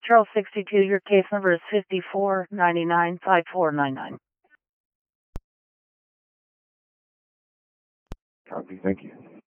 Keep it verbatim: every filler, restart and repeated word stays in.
Charles sixty-two, your case number is fifty-four ninety-nine five four nine nine. Copy, thank you.